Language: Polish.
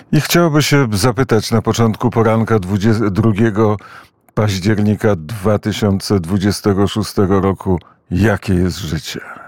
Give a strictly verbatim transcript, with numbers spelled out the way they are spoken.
I chciałoby się zapytać na początku poranka drugiego października dwa tysiące dwudziestego szóstego roku, jakie jest życie?